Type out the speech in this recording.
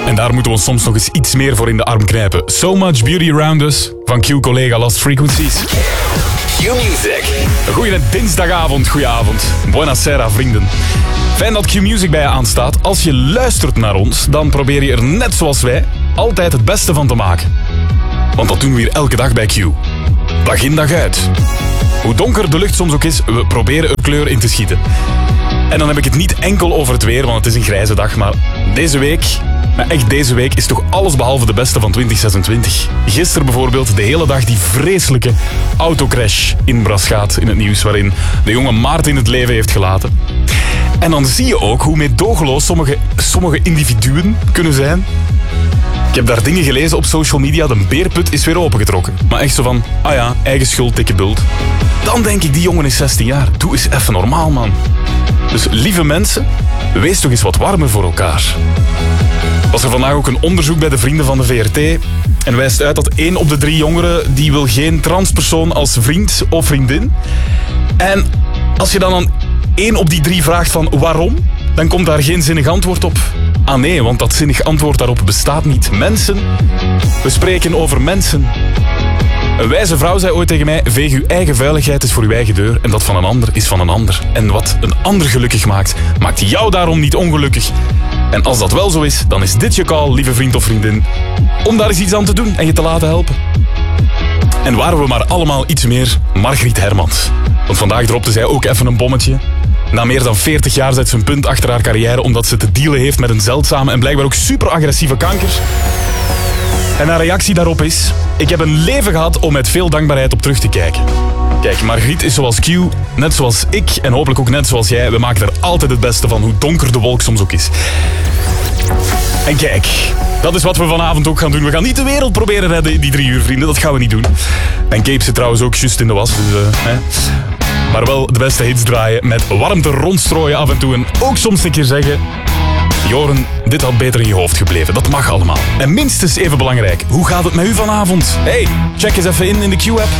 En daar moeten we ons soms nog eens iets meer voor in de arm knijpen. So Much Beauty Around Us van Q-collega Lost Frequencies. Q-Music. Een goeie dinsdagavond, goedenavond. Buonasera, vrienden. Fijn dat Q-Music bij je aanstaat. Als je luistert naar ons, dan probeer je er net zoals wij altijd het beste van te maken. Want dat doen we hier elke dag bij Q. Dag in, dag uit. Hoe donker de lucht soms ook is, we proberen er kleur in te schieten. En dan heb ik het niet enkel over het weer, want het is een grijze dag. Maar deze week, echt deze week, is toch alles behalve de beste van 2026. Gisteren bijvoorbeeld de hele dag die vreselijke autocrash in Braschaat in het nieuws, waarin de jonge Maarten het leven heeft gelaten. En dan zie je ook hoe meedogenloos sommige individuen kunnen zijn. Ik heb daar dingen gelezen op social media, de beerput is weer opengetrokken. Maar echt zo van, ah ja, eigen schuld, dikke bult. Dan denk ik, die jongen is 16 jaar. Doe eens even normaal, man. Dus lieve mensen, wees toch eens wat warmer voor elkaar. Was er vandaag ook een onderzoek bij de vrienden van de VRT. En wijst uit dat 1 op de 3 jongeren die wil geen transpersoon als vriend of vriendin. En als je dan aan 1 op die 3 vraagt van waarom, dan komt daar geen zinnig antwoord op. Ah nee, want dat zinnig antwoord daarop bestaat niet. Mensen, we spreken over mensen. Een wijze vrouw zei ooit tegen mij, veeg uw eigen vuiligheid is voor uw eigen deur en dat van een ander is van een ander. En wat een ander gelukkig maakt, maakt jou daarom niet ongelukkig. En als dat wel zo is, dan is dit je call, lieve vriend of vriendin, om daar eens iets aan te doen en je te laten helpen. En waren we maar allemaal iets meer Margriet Hermans. Want vandaag dropte zij ook even een bommetje. Na meer dan 40 jaar zet ze een punt achter haar carrière omdat ze te dealen heeft met een zeldzame en blijkbaar ook super agressieve kanker. En haar reactie daarop is: ik heb een leven gehad om met veel dankbaarheid op terug te kijken. Kijk, Margriet is zoals Q, net zoals ik en hopelijk ook net zoals jij. We maken er altijd het beste van, hoe donker de wolk soms ook is. En kijk, dat is wat we vanavond ook gaan doen. We gaan niet de wereld proberen redden in die 3 uur, vrienden. Dat gaan we niet doen. En Cape zit trouwens ook juist in de was, dus maar wel de beste hits draaien, met warmte rondstrooien af en toe. En ook soms een keer zeggen: Joren, dit had beter in je hoofd gebleven. Dat mag allemaal. En minstens even belangrijk, hoe gaat het met u vanavond? Hey, check eens even in de Q-app.